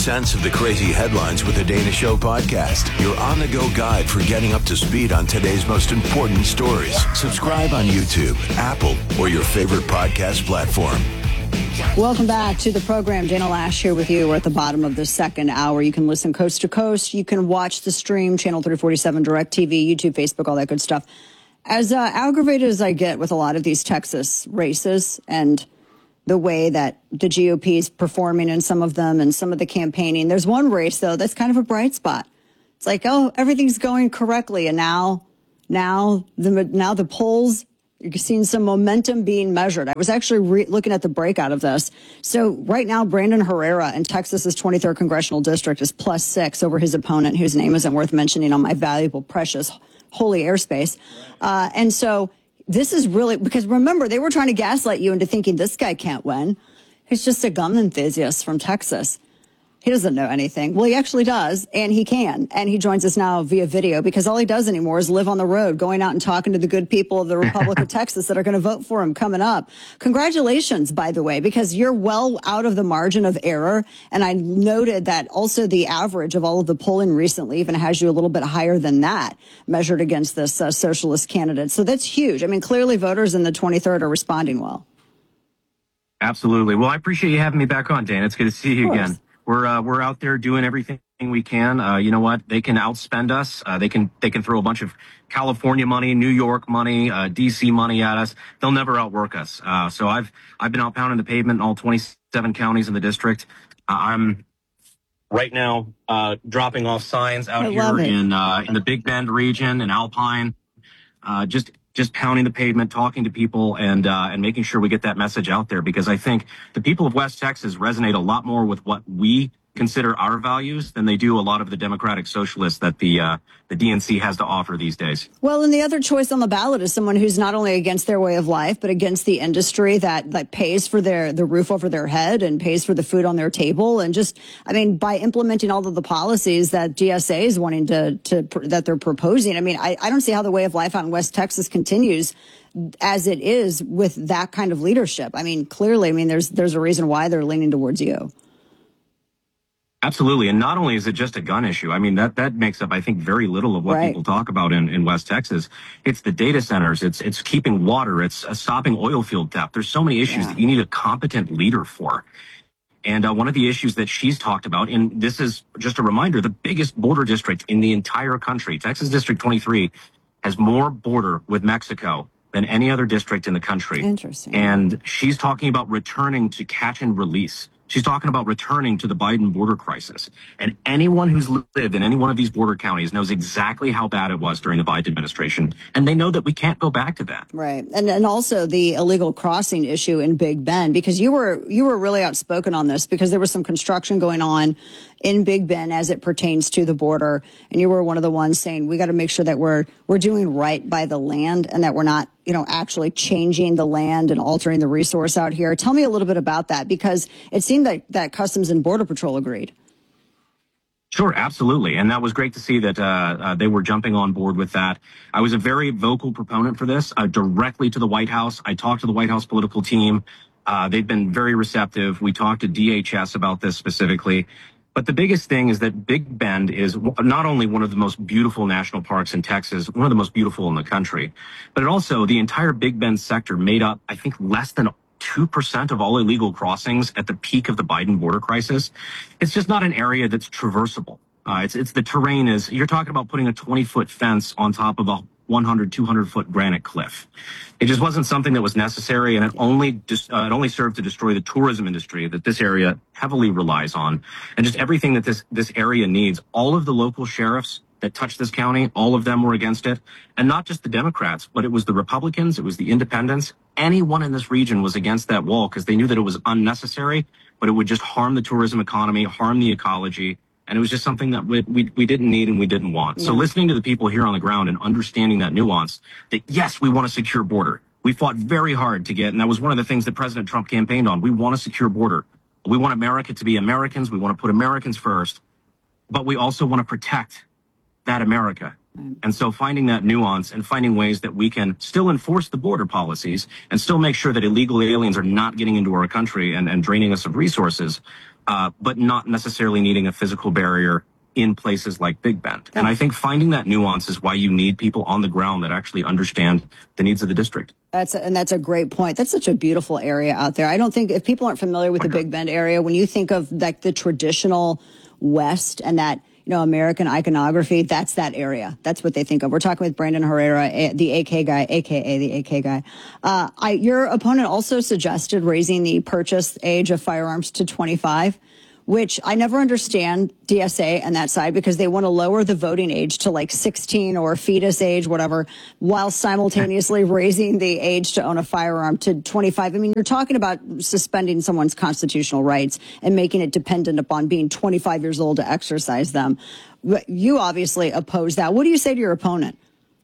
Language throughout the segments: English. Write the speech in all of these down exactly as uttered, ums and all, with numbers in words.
sense of the crazy headlines with the Dana Show podcast, your on-the-go guide for getting up to speed on today's most important stories. Subscribe on YouTube, Apple, or your favorite podcast platform. Welcome back to the program. Dana Loesch here with you. We're at the bottom of the second hour. You can listen coast to coast. You can watch the stream, Channel three forty-seven, DirecTV, YouTube, Facebook, all that good stuff. As uh, aggravated as I get with a lot of these Texas races and the way that the G O P is performing in some of them and some of the campaigning, there's one race, though, that's kind of a bright spot. It's like, oh, everything's going correctly. And now, now the, now the polls, you're seeing some momentum being measured. I was actually re- looking at the breakout of this. So right now, Brandon Herrera in Texas's twenty-third congressional district is plus six over his opponent, whose name isn't worth mentioning on my valuable, precious, holy airspace. Uh, and so this is really, because remember, they were trying to gaslight you into thinking this guy can't win. He's just a gun enthusiast from Texas. He doesn't know anything. Well, he actually does, and he can. And he joins us now via video because all he does anymore is live on the road, going out and talking to the good people of the Republic of Texas that are going to vote for him coming up. Congratulations, by the way, because you're well out of the margin of error. And I noted that also the average of all of the polling recently even has you a little bit higher than that measured against this uh, socialist candidate. So that's huge. I mean, clearly voters in the twenty-third are responding well. Absolutely. Well, I appreciate you having me back on, Dan. It's good to see you again. We're uh, we're out there doing everything we can. Uh, you know what? They can outspend us. Uh, they can they can throw a bunch of California money, New York money, uh, D C money at us. They'll never outwork us. Uh, so I've I've been out pounding the pavement in all twenty-seven counties in the district. Uh, I'm right now uh, dropping off signs out here in uh, in the Big Bend region in Alpine. Uh, just. just pounding the pavement, talking to people, and uh, and making sure we get that message out there, because I think the people of West Texas resonate a lot more with what we consider our values than they do a lot of the democratic socialists that the uh, the D N C has to offer these days. Well, and the other choice on the ballot is someone who's not only against their way of life, but against the industry that, that pays for their the roof over their head and pays for the food on their table. And just, I mean, by implementing all of the policies that G S A is wanting to, to that they're proposing, I mean, I, I don't see how the way of life out in West Texas continues as it is with that kind of leadership. I mean, clearly, I mean, there's there's a reason why they're leaning towards you. Absolutely. And not only is it just a gun issue, I mean, that, that makes up, I think, very little of what right. people talk about in, in West Texas. It's the data centers. It's it's keeping water. It's uh, stopping oil field theft. There's so many issues yeah. that you need a competent leader for. And uh, one of the issues that she's talked about, and this is just a reminder, the biggest border district in the entire country, Texas District twenty-three, has more border with Mexico than any other district in the country. Interesting. And she's talking about returning to catch and release. She's talking about returning to the Biden border crisis. And anyone who's lived in any one of these border counties knows exactly how bad it was during the Biden administration. And they know that we can't go back to that. Right. And and also the illegal crossing issue in Big Bend, because you were you were really outspoken on this because there was some construction going on in Big Bend as it pertains to the border. And you were one of the ones saying we got to make sure that we're we're doing right by the land and that we're not, you know, actually changing the land and altering the resource out here. Tell me a little bit about that, because it seemed that, that Customs and Border Patrol agreed. Sure, absolutely. And that was great to see that uh, uh, they were jumping on board with that. I was a very vocal proponent for this uh, directly to the White House. I talked to the White House political team. Uh, they've been very receptive. We talked to D H S about this specifically. But the biggest thing is that Big Bend is not only one of the most beautiful national parks in Texas, one of the most beautiful in the country, but it also, the entire Big Bend sector made up, I think, less than two percent of all illegal crossings at the peak of the Biden border crisis. It's just not an area that's traversable. Uh, it's, it's the terrain is, you're talking about putting a twenty foot fence on top of a one hundred, two hundred foot granite cliff. It just wasn't something that was necessary, and it only just uh, it only served to destroy the tourism industry that this area heavily relies on, and just everything that this this area needs. All of the local sheriffs that touched this county, all of them were against it, and not just the Democrats, but it was the Republicans, it was the Independents. Anyone in this region was against that wall because they knew that it was unnecessary, but it would just harm the tourism economy, harm the ecology. And it was just something that we, we, we didn't need and we didn't want. Yeah. So listening to the people here on the ground and understanding that nuance, that yes, we want a secure border. We fought very hard to get, and that was one of the things that President Trump campaigned on. We want a secure border. We want America to be Americans. We want to put Americans first, but we also want to protect that America. Right. And so finding that nuance and finding ways that we can still enforce the border policies and still make sure that illegal aliens are not getting into our country and, and draining us of resources. uh, but not necessarily needing a physical barrier in places like Big Bend. And I think finding that nuance is why you need people on the ground that actually understand the needs of the district. That's a, and that's a great point. That's such a beautiful area out there. I don't think if people aren't familiar with the Big Bend area, when you think of like the traditional West and that, you know, American iconography, that's that area. That's what they think of. We're talking with Brandon Herrera, the A K guy, A K A the A K guy. Uh, I, your opponent also suggested raising the purchase age of firearms to twenty-five. Which I never understand D S A and that side because they want to lower the voting age to like sixteen or fetus age, whatever, while simultaneously raising the age to own a firearm to twenty-five. I mean, you're talking about suspending someone's constitutional rights and making it dependent upon being twenty-five years old to exercise them. You obviously oppose that. What do you say to your opponent?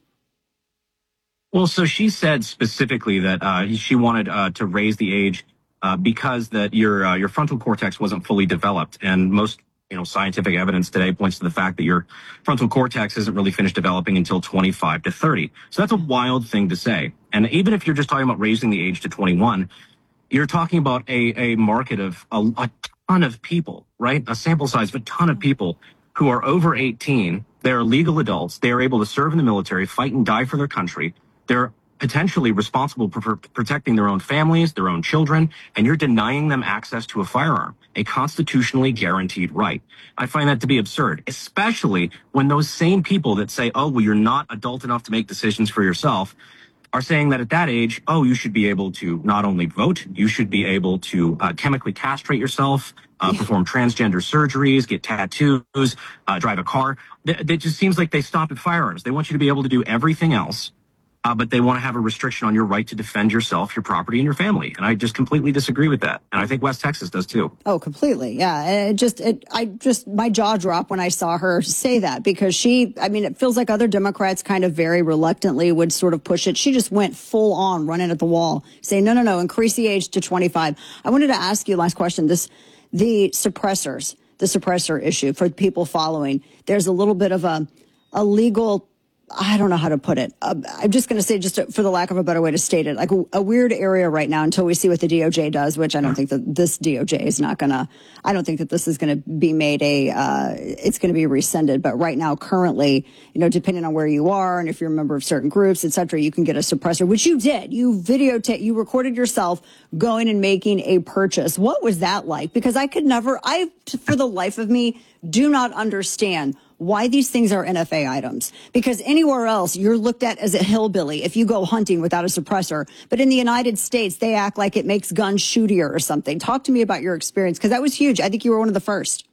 Well, so she said specifically that uh, she wanted uh, to raise the age Uh, because that your uh, your frontal cortex wasn't fully developed, and most you know scientific evidence today points to the fact that your frontal cortex isn't really finished developing until twenty-five to thirty. So that's a wild thing to say. And even if you're just talking about raising the age to twenty-one, you're talking about a a market of a, a ton of people, right? A sample size of a ton of people who are over eighteen. They're legal adults. They are able to serve in the military, fight and die for their country. They're potentially responsible for protecting their own families, their own children, and you're denying them access to a firearm, a constitutionally guaranteed right. I find that to be absurd, especially when those same people that say, oh, well, you're not adult enough to make decisions for yourself, are saying that at that age, oh, you should be able to not only vote, you should be able to uh, chemically castrate yourself, uh, perform transgender surgeries, get tattoos, uh, drive a car. It just seems like they stop at firearms. They want you to be able to do everything else. Uh, but they want to have a restriction on your right to defend yourself, your property, and your family. And I just completely disagree with that. And I think West Texas does too. Oh, completely. Yeah. And it just, it, I just, my jaw dropped when I saw her say that because she, I mean, it feels like other Democrats kind of very reluctantly would sort of push it. She just went full on running at the wall saying, no, no, no, increase the age to twenty-five. I wanted to ask you last question. This, the suppressors, the suppressor issue for people following, there's a little bit of a, a legal I don't know how to put it. Uh, I'm just going to say, just to, for the lack of a better way to state it, like a, a weird area right now until we see what the D O J does, which I don't think that this D O J is not going to, I don't think that this is going to be made a, uh, it's going to be rescinded. But right now, currently, you know, depending on where you are and if you're a member of certain groups, et cetera, you can get a suppressor, which you did. You videotape, you recorded yourself going and making a purchase. What was that like? Because I could never, I, for the life of me, do not understand why these things are N F A items, because anywhere else you're looked at as a hillbilly if you go hunting without a suppressor. But in the United States, they act like it makes guns shootier or something. Talk to me about your experience, because that was huge. I think you were one of the first.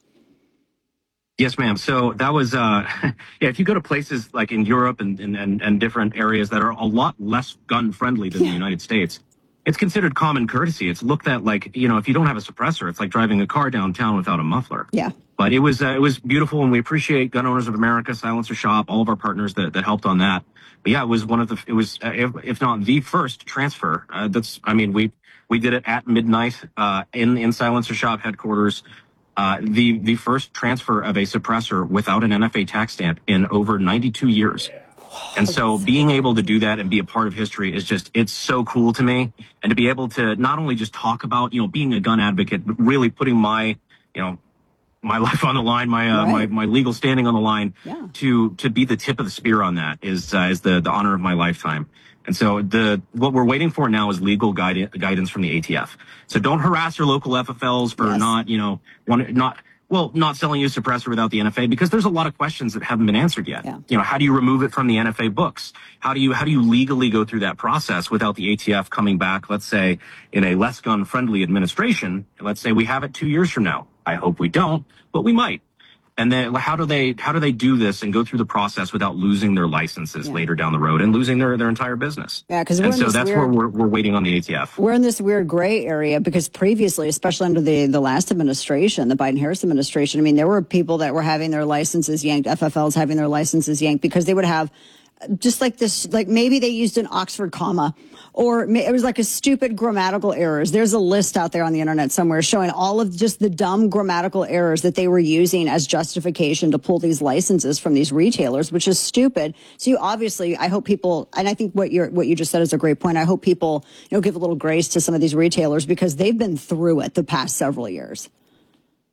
Yes, ma'am. So that was, uh, yeah, if you go to places like in Europe and, and, and, and different areas that are a lot less gun friendly than yeah. the United States, it's considered common courtesy. It's looked at like, you know, if you don't have a suppressor, it's like driving a car downtown without a muffler. Yeah. But it was uh, it was beautiful, and we appreciate Gun Owners of America, Silencer Shop, all of our partners that, that helped on that. But yeah, it was one of the it was uh, if, if not the first transfer. Uh, that's I mean we we did it at midnight uh, in in Silencer Shop headquarters. Uh, the the first transfer of a suppressor without an N F A tax stamp in over ninety-two years. And so being able to do that and be a part of history is just, it's so cool to me. And to be able to not only just talk about, you know, being a gun advocate, but really putting my, you know, my life on the line, my, uh, right. my, my legal standing on the line yeah. to, to be the tip of the spear on that is, uh, is the, the honor of my lifetime. And so the, what we're waiting for now is legal guide, guidance from the A T F. So don't harass your local F F Ls for yes. not, you know, one, not, Well, not selling you a suppressor without the N F A, because there's a lot of questions that haven't been answered yet. Yeah. You know, how do you remove it from the N F A books? How do you, how do you legally go through that process without the A T F coming back, let's say, in a less gun-friendly administration? Let's say we have it two years from now. I hope we don't, but we might. And then how do they, how do they do this and go through the process without losing their licenses yeah. later down the road and losing their, their entire business? Yeah, because and so that's weird, where we're, we're waiting on the A T F. We're in this weird gray area because previously, especially under the, the last administration, the Biden-Harris administration, I mean, there were people that were having their licenses yanked, F F Ls having their licenses yanked because they would have just like this, like maybe they used an Oxford comma, or it was like a stupid grammatical errors. There's a list out there on the internet somewhere showing all of just the dumb grammatical errors that they were using as justification to pull these licenses from these retailers, which is stupid. So you obviously, I hope people, and I think what you're, what you just said is a great point. I hope people, you know, give a little grace to some of these retailers because they've been through it the past several years.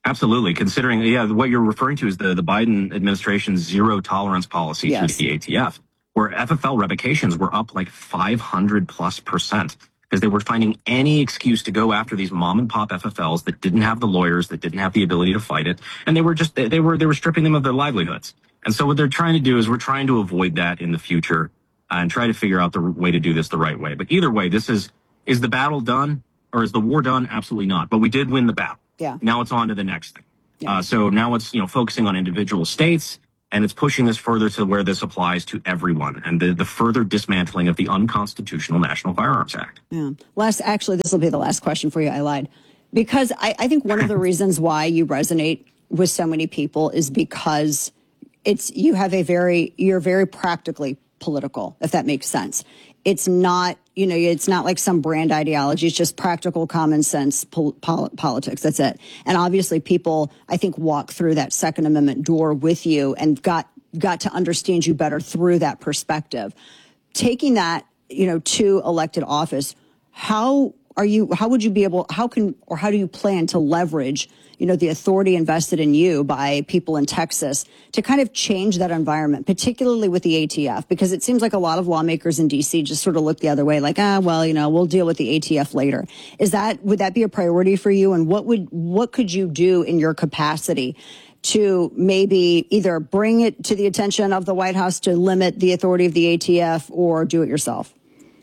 Absolutely. Considering, yeah, what you're referring to is the, the Biden administration's zero tolerance policy Yes. through the A T F, where F F L revocations were up like five hundred plus percent because they were finding any excuse to go after these mom and pop F F Ls that didn't have the lawyers, that didn't have the ability to fight it. And they were just, they, they were, they were stripping them of their livelihoods. And so what they're trying to do is we're trying to avoid that in the future uh, and try to figure out the way to do this the right way. But either way, this is, is the battle done or is the war done? Absolutely not. But we did win the battle. Yeah. Now it's on to the next thing. Yeah. Uh, so now it's, you know, focusing on individual states, and it's pushing this further to where this applies to everyone, and the, the further dismantling of the unconstitutional National Firearms Act. Yeah. Last, actually, this will be the last question for you. I lied. Because I, I think one of the reasons why you resonate with so many people is because it's, you have a very, you're very practically political, if that makes sense. It's not, you know, it's not like some brand ideology. It's just practical, common sense pol- pol- politics. That's it. And obviously people, I think, walk through that Second Amendment door with you and got, got to understand you better through that perspective. Taking that, you know, to elected office, how are you, how would you be able, how can, or how do you plan to leverage, you know, the authority invested in you by people in Texas to kind of change that environment, particularly with the A T F? Because it seems like a lot of lawmakers in D C just sort of look the other way, like, ah, well, you know, we'll deal with the A T F later. Is that, would that be a priority for you? And what would, what could you do in your capacity to maybe either bring it to the attention of the White House to limit the authority of the A T F or do it yourself?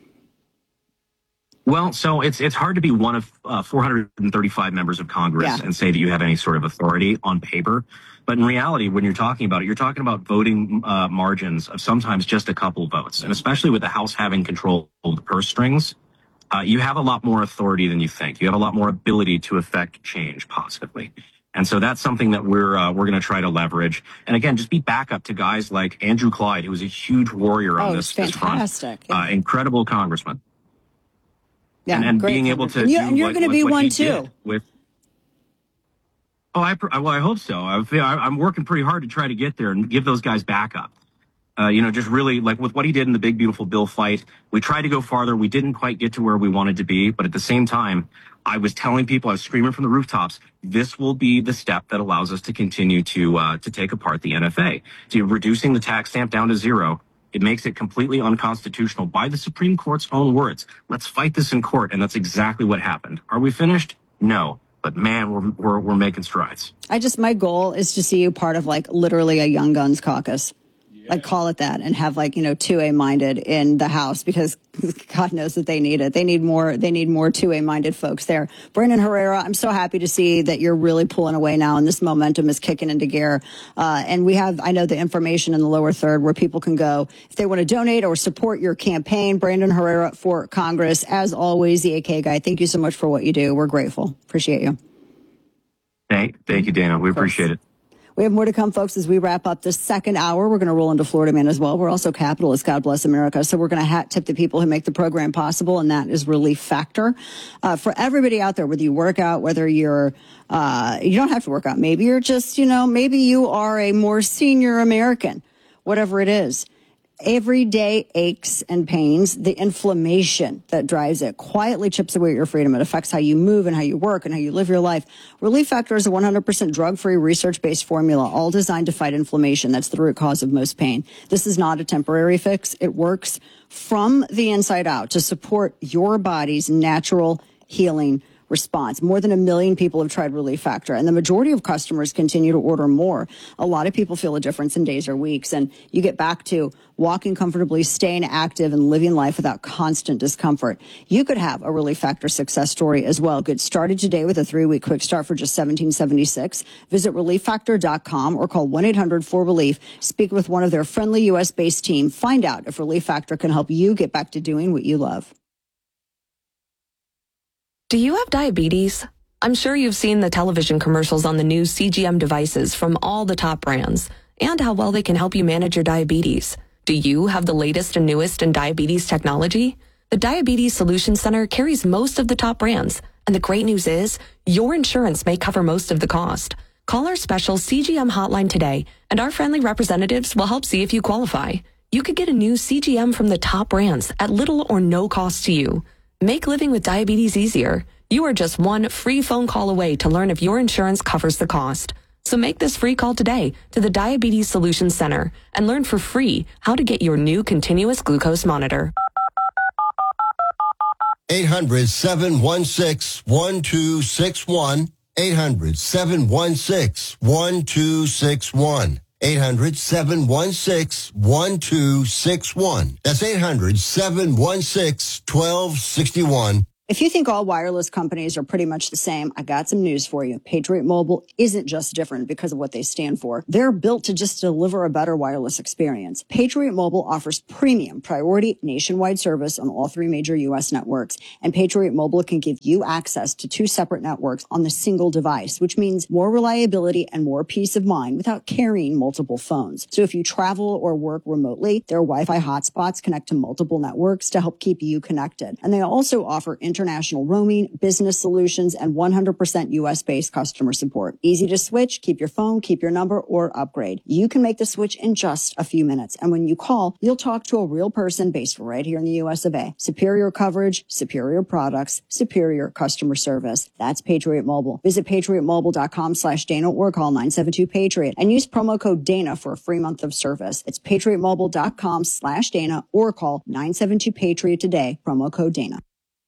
Well, so it's it's hard to be one of uh, four hundred thirty-five members of Congress Yeah. and say that you have any sort of authority on paper. But in reality, when you're talking about it, you're talking about voting uh, margins of sometimes just a couple votes. And especially with the House having control of the purse strings, uh, you have a lot more authority than you think. You have a lot more ability to affect change positively. And so that's something that we're uh, we're going to try to leverage. And again, just be backup to guys like Andrew Clyde, who was a huge warrior on Oh, this, this front. fantastic. Yeah. Uh, incredible congressman. Yeah, and, and great being able to and you're, do and you're what, going to what, be what one he too. did with. Oh, I well, I hope so. I, I'm working pretty hard to try to get there and give those guys backup. Uh, you know, just really like with what he did in the big beautiful bill fight. We tried to go farther. We didn't quite get to where we wanted to be, but at the same time, I was telling people, I was screaming from the rooftops, this will be the step that allows us to continue to uh, to take apart the N F A. So reducing the tax stamp down to zero. It makes it completely unconstitutional by the Supreme Court's own words. Let's fight this in court. And that's exactly what happened. Are we finished? No. But man, we're, we're, we're making strides. I just, my goal is to see you part of like literally a Young Guns caucus. Like call it that and have like, you know, two A minded in the House because God knows that they need it. They need more, they need more two A minded folks there. Brandon Herrera, I'm so happy to see that you're really pulling away now and this momentum is kicking into gear. Uh, and we have, I know the information in the lower third where people can go if they want to donate or support your campaign. Brandon Herrera for Congress, as always, the A K guy. Thank you so much for what you do. We're grateful. Appreciate you. Thank, thank you, Dana. We appreciate it. We have more to come, folks, as we wrap up the second hour. We're going to roll into Florida Man as well. We're also capitalists. God bless America. So we're going to hat tip the people who make the program possible, and that is Relief Factor. Uh, for everybody out there, whether you work out, whether you're, uh, you don't have to work out. Maybe you're just, you know, maybe you are a more senior American, whatever it is. Everyday aches and pains, the inflammation that drives it quietly chips away at your freedom. It affects how you move and how you work and how you live your life. Relief Factor is a one hundred percent drug-free, research-based formula, all designed to fight inflammation. That's the root cause of most pain. This is not a temporary fix. It works from the inside out to support your body's natural healing response. More than a million people have tried Relief Factor, and the majority of customers continue to order more. A lot of people feel a difference in days or weeks, and you get back to walking comfortably, staying active, and living life without constant discomfort. You could have a Relief Factor success story as well. Get started today with a three-week quick start for just seventeen seventy-six. Visit relief factor dot com or call one eight hundred four relief. Speak with one of their friendly U S-based team. Find out if Relief Factor can help you get back to doing what you love. Do you have diabetes? I'm sure you've seen the television commercials on the new C G M devices from all the top brands and how well they can help you manage your diabetes. Do you have the latest and newest in diabetes technology? The Diabetes Solutions Center carries most of the top brands, and the great news is your insurance may cover most of the cost. Call our special C G M hotline today, and our friendly representatives will help see if you qualify. You could get a new C G M from the top brands at little or no cost to you. Make living with diabetes easier. You are just one free phone call away to learn if your insurance covers the cost. So make this free call today to the Diabetes Solutions Center and learn for free how to get your new continuous glucose monitor. eight hundred, seven one six, one two six one. eight hundred, seven one six, one two six one. eight hundred, seven one six, one two six one. That's eight hundred, seven one six, one two six one. If you think all wireless companies are pretty much the same, I got some news for you. Patriot Mobile isn't just different because of what they stand for. They're built to just deliver a better wireless experience. Patriot Mobile offers premium priority nationwide service on all three major U S networks. And Patriot Mobile can give you access to two separate networks on the single device, which means more reliability and more peace of mind without carrying multiple phones. So if you travel or work remotely, their Wi-Fi hotspots connect to multiple networks to help keep you connected. And they also offer international roaming, business solutions, and one hundred percent U S-based customer support. Easy to switch, keep your phone, keep your number, or upgrade. You can make the switch in just a few minutes. And when you call, you'll talk to a real person based right here in the U S of A. Superior coverage, superior products, superior customer service. That's Patriot Mobile. Visit patriotmobile.com slash Dana or call nine seven two Patriot and use promo code Dana for a free month of service. It's patriotmobile.com slash Dana or call nine seven two Patriot today. Promo code Dana.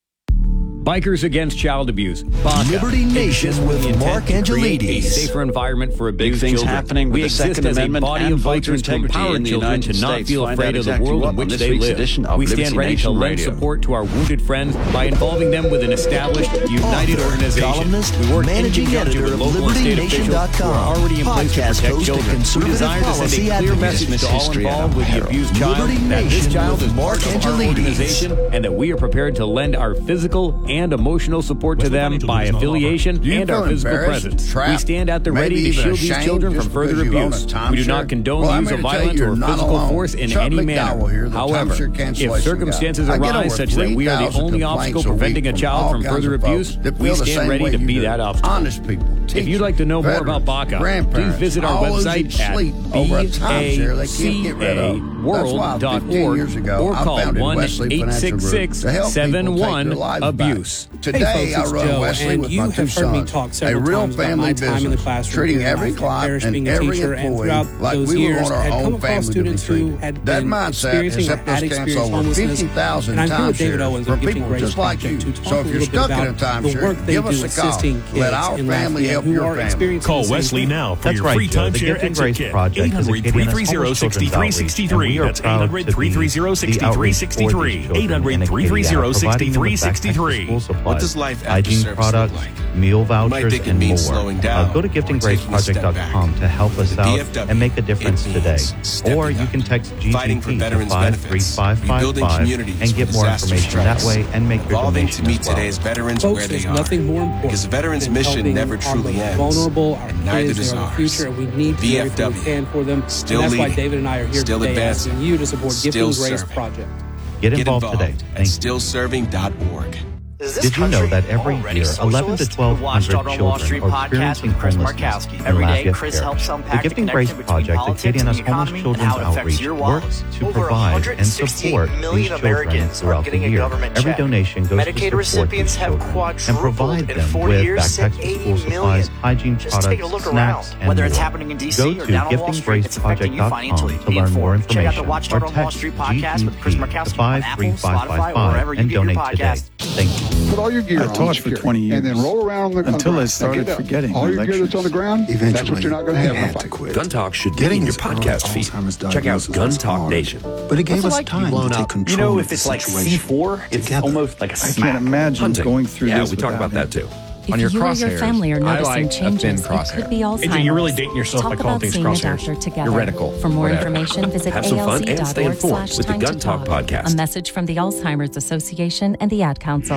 Bikers Against Child Abuse. BACA. Liberty Nation with Mark Angelides. A safer environment for abused Big things children. happening with we the exist Second as Amendment a body and of voter bikers to integrity empower in the children United to not States. feel Find afraid out of the exactly world what in on which this they week's live. edition of We stand Liberty ready to Nation lend Radio. support to our wounded friends by involving them with an established, united Author, organization. columnist, We work in managing conjunction editor with of local and state officials who LibertyNation.com, are already in place to podcast protect host and children. We conservative desire to send policy a clear advocate. message to all History at involved with the O'Hara. abused child Liberty that this Nation child is with Mark part of our Angelides. organization and that we are prepared to lend our physical and emotional support to them by affiliation Do you and our feel physical embarrassed, presence. We trapped, stand at the maybe ready to even shield these ashamed children from just further because you own a abuse. timeshare? We do not condone Well, I'm the use here of to tell violence you or you're not physical alone. force in Chuck any McDowell manner. here, the However, timeshare if cancellation circumstances guy. I get arise over such that we are the three thousand only obstacle complaints a preventing a week child all from kinds further of abuse, folks that we feel the stand same ready way to you be do. that obstacle. Honest people. If you'd like to know more about BACA, please visit our website at sleep over a timeshare they can't get rid of. world dot org or call one eight six six, seven one, abuse. Today, I run Joe, Wesley and with you my have two heard me sons. talk A several real times about family my time in the business, classroom treating here in every Lafayette client Parish, and being a every teacher, and employee throughout like those we would years want our had come own across family to be students who treated. had That been mindset experiencing has or helped had us cancel experienced over homelessness. fifty thousand And I'm here with David timeshares Owens for of Gifting people Grace just like Project you. to talk So a if you're little bit stuck in a about the timeshare, work they give do us a call. assisting kids Let our in family Lafayette help who your are family. experiencing Call the same Wesley thing. now for That's your right, free Joe. The timeshare Gifting exit Grace kit. Project eight is a hundred, Gideon three as three zero, homeless six children's three outreach, six and three. we are That's eight proud hundred, to three three be zero, six the three outreach six for three. these children eight hundred, in three three zero, Acadiana, six providing them three with six backpacks three. and school supplies, What does life after hygiene service look products, like? meal might vouchers, think it and means more. slowing Uh, down go to or gifting grace taking a step project dot com back. to help us With the out D F W, and make a difference it today. means stepping Or you up, can text fighting G for G P to veterans' five three benefits, five five rebuilding five communities and get when more disaster information that strikes, way and make your evolving donation to meet as well. today's veterans Folks, where they there's are. nothing more important Because the veterans' than mission helping never our truly most ends. vulnerable, our And neither kids, does they are the ours. future, and we need to V do F everything we W, can for them. still and that's why leading, David and I are here still today advancing, asking you to support still Gifting Grace serving. Project. Get Get involved, involved today. at Thank you. still serving dot org. Did you know that every year, eleven to twelve hundred children are experiencing homelessness in Lafayette Parish? The Gifting Grace Project, Acadiana's homeless children's outreach, works to provide and support these children throughout the year. Every donation goes Medicaid to support these recipients have children and provide quadrupled in them forty with years, backpacks to and eighty school supplies, million. hygiene Just products, take a look snacks, around. and Whether more. it's happening in D C Go or to down on Wall gifting Street, grace it's affecting project you dot financially. com to Be learn more informed. Check out the information Watchdog or on Wall text Street podcast with Chris G G P Markowski to on five Apple, three five Spotify, five or wherever five you and get your donate today. podcast. Thank you. Put all your gear I on taught for twenty years. and then roll around on the Until on I the started ground. Now, get up. forgetting all my your gear that's on the ground. Eventually, that's what you're not going to have I in a had to fight. quit. Gun Talk should be Getting in your as far podcast as feed. Alzheimer's Check out diagnosis Gun was Talk hard. Nation. But it gave What's it us like to be time blown to take up? control You know, of if the it's like C situation. four, it's Together. almost like a I smack. can't imagine Hunting. going through yeah, this we talk without about that him. too. If you or your family are noticing changes, it could be Alzheimer's. A J, you're really dating yourself Talk by calling about things seeing a crosshairs. doctor together. You're reticle. For more Whatever. information, visit Have some fun and stay alz.org informed slash with the time to Gun Talk talk. podcast. A message from the Alzheimer's Association and the Ad Council.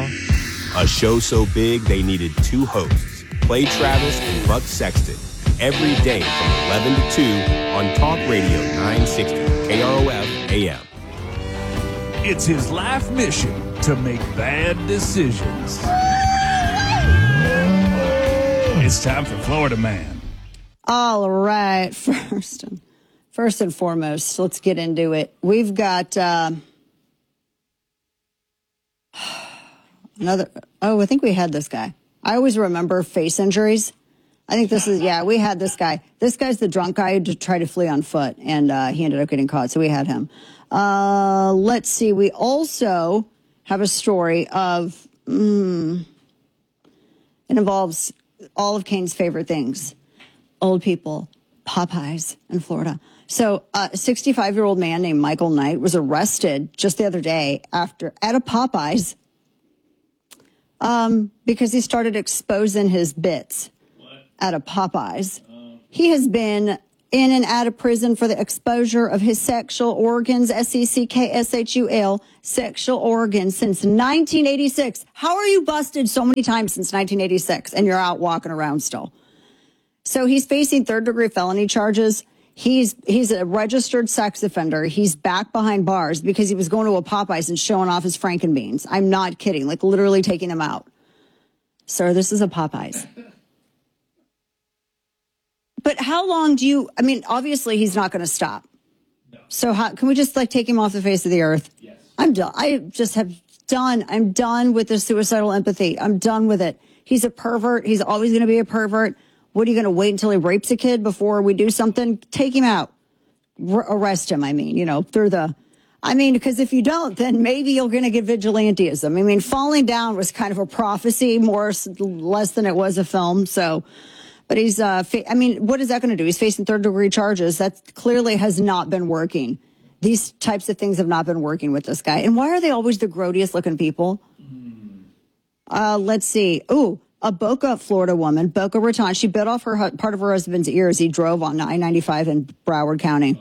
A show so big they needed two hosts, Clay Travis and Buck Sexton, every day from eleven to two on Talk Radio nine sixty K R O F A M. It's his life mission to make bad decisions. It's time for Florida Man. All right. First and, first and foremost, let's get into it. We've got, uh, Another. Oh, I think we had this guy. I always remember face injuries. I think this is, yeah, we had this guy. This guy's the drunk guy who tried to flee on foot, and uh, he ended up getting caught, so we had him. Uh, let's see. We also have a story of, mm, it involves all of Kane's favorite things. Old people, Popeyes in Florida. So uh, a sixty-five-year-old man named Michael Knight was arrested just the other day after at a Popeyes um, because he started exposing his bits what? at a Popeyes. Uh, he has been in and out of prison for the exposure of his sexual organs, S E C K S H U L, sexual organs, since nineteen eighty-six. How are you busted so many times since nineteen eighty-six and you're out walking around still? So he's facing third-degree felony charges. He's he's a registered sex offender. He's back behind bars because he was going to a Popeyes and showing off his Frankenbeans. I'm not kidding, like literally taking them out. Sir, this is a Popeyes. But how long do you, I mean, obviously he's not going to stop. No. So how, can we just like take him off the face of the earth? Yes. I'm done. I just have done. I'm done with the suicidal empathy. I'm done with it. He's a pervert. He's always going to be a pervert. What, are you going to wait until he rapes a kid before we do something? Take him out. R- arrest him, I mean, you know, through the... I mean, because if you don't, then maybe you're going to get vigilantism. I mean, Falling Down was kind of a prophecy, more less than it was a film. So, but he's... Uh, fa- I mean, what is that going to do? He's facing third-degree charges. That clearly has not been working. These types of things have not been working with this guy. And why are they always the grodiest-looking people? Uh, let's see. Ooh. A Boca, Florida woman, Boca Raton, she bit off her part of her husband's ear as he drove on I ninety-five in Broward County.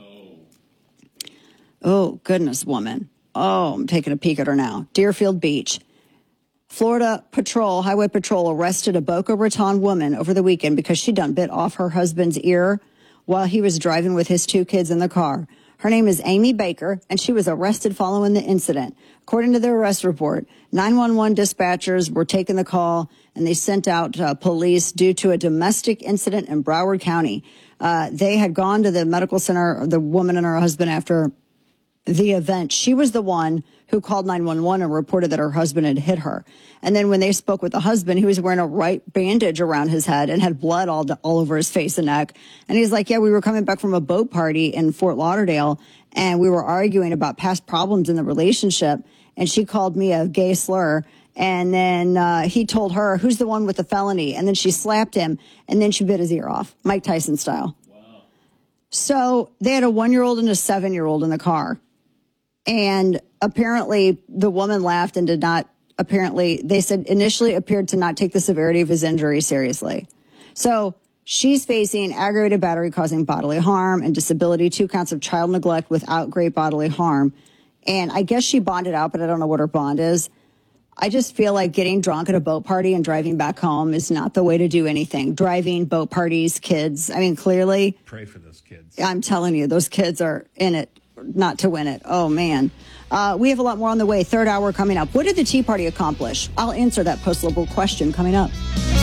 Oh. oh, goodness, woman. Oh, I'm taking a peek at her now. Deerfield Beach. Florida Patrol, Highway Patrol, arrested a Boca Raton woman over the weekend because she done bit off her husband's ear while he was driving with his two kids in the car. Her name is Amy Baker, and she was arrested following the incident. According to the arrest report, nine one one dispatchers were taking the call, and they sent out uh, police due to a domestic incident in Broward County. Uh, they had gone to the medical center, the woman and her husband, after the event. She was the one who called nine one one and reported that her husband had hit her. And then when they spoke with the husband, he was wearing a right bandage around his head and had blood all, all over his face and neck. And he's like, yeah, we were coming back from a boat party in Fort Lauderdale, and we were arguing about past problems in the relationship. And she called me a gay slur. And then uh, he told her, who's the one with the felony? And then she slapped him, and then she bit his ear off, Mike Tyson style. Wow. So they had a one-year-old and a seven-year-old in the car. And apparently the woman laughed and did not, apparently, they said initially appeared to not take the severity of his injury seriously. So she's facing aggravated battery causing bodily harm and disability, two counts of child neglect without great bodily harm. And I guess she bonded out, but I don't know what her bond is. I just feel like getting drunk at a boat party and driving back home is not the way to do anything. Driving, boat parties, kids. I mean, clearly. Pray for those kids. I'm telling you, those kids are in it not to win it. Oh, man. Uh, we have a lot more on the way. Third hour coming up. What did the Tea Party accomplish? I'll answer that post-liberal question coming up.